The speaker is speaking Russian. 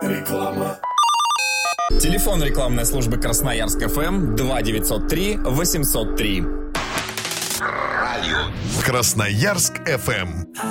Реклама. Телефон рекламной службы Красноярск ФМ 2903 803. Радио Красноярск ФМ.